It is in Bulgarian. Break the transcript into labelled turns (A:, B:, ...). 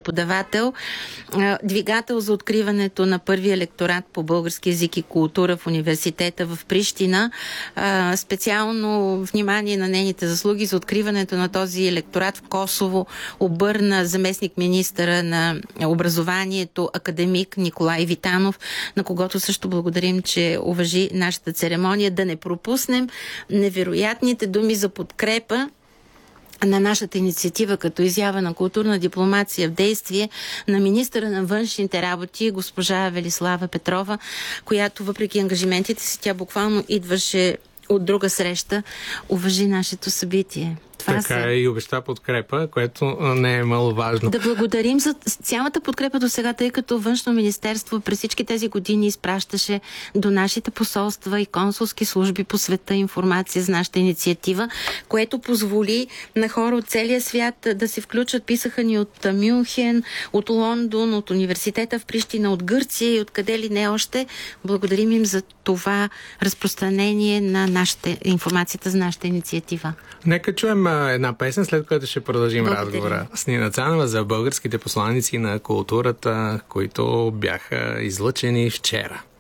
A: преподавател, двигател за откриването на първия лекторат по български език и култура в университета в Прищина. Специално внимание на нейните заслуги за откриването на този лекторат в Косово обърна заместник-министъра на образованието академик Николай Витанов, на когото също благодарим, че уважи нашата церемония. Да не пропуснем невероятните думи за подкрепа на нашата инициатива като изява на културна дипломация в действие на министъра на външните работи госпожа Велислава Петрова, която въпреки ангажиментите си, тя буквално идваше от друга среща, уважи нашето събитие.
B: Така и обеща подкрепа, което не е маловажно.
A: Да благодарим за цялата подкрепа до сега, тъй като Външно министерство през всички тези години изпращаше до нашите посолства и консулски служби по света информация за нашата инициатива, което позволи на хора от целия свят да се включат. Писаха ни от Мюнхен, от Лондон, от университета в Прищина, от Гърция и откъде ли не още. Благодарим им за това разпространение на информацията за нашата инициатива.
B: Нека чуем една песен, след което ще продължим разговора с Нина Цанева за българските посланици на културата, които бяха излъчени вчера.